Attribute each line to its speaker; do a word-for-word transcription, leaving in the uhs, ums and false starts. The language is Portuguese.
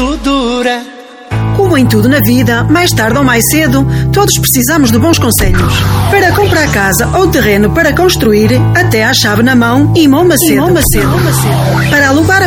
Speaker 1: muito dura.
Speaker 2: Como em tudo na vida, mais tarde ou mais cedo, todos precisamos de bons conselhos. Para comprar casa ou terreno para construir, até à chave na mão e mão Macedo. Para alugar